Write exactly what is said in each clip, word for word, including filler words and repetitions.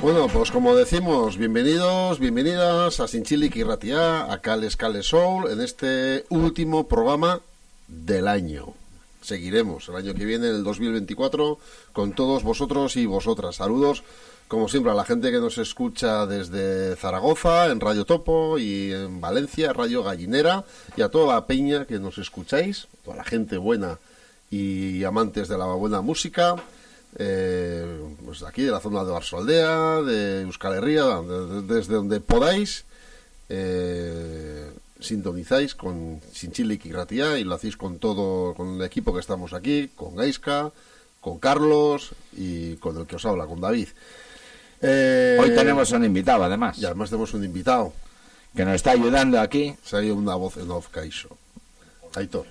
Bueno, pues como decimos, bienvenidos, bienvenidas a Sinchilik y Ratia, a Cales Cales Soul, en este último programa del año. Seguiremos el año que viene, el dos mil veinticuatro, con todos vosotros y vosotras. Saludos, como siempre, a la gente que nos escucha desde Zaragoza, en Radio Topo, y en Valencia, Radio Gallinera, y a toda la peña que nos escucháis, toda la gente buena y amantes de la buena música. Eh, pues aquí de la zona de Barsoaldea, de Euskal Herria, de, de, desde donde podáis, eh, sintonizáis con Sinchilik y Ratia, y lo hacéis con todo, con el equipo que estamos aquí, con Gaiska, con Carlos y con el que os habla, con David. Eh, Hoy tenemos un invitado, además. Y además tenemos un invitado que nos está ayudando aquí. Se ha ido una voz en off, Caixo. Aitor.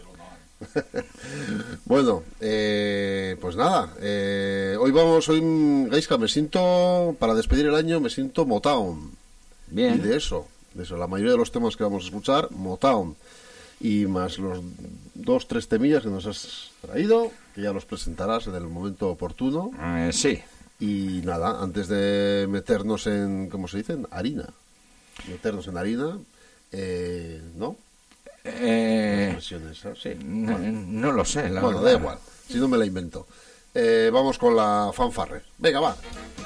Bueno, eh, pues nada, eh, hoy vamos, hoy, Gaiska, me siento, para despedir el año, me siento Motown. Bien. Y de eso, de eso, la mayoría de los temas que vamos a escuchar, Motown. Y más los dos, tres temillas que nos has traído, que ya los presentarás en el momento oportuno. Eh, sí. Y nada, antes de meternos en, ¿cómo se dice? En harina. Meternos en harina, eh, ¿no? Eh, Sí, no, bueno. no lo sé, la Bueno, verdad. da igual, si no me la invento. Eh, vamos con la fanfarre. Venga, va.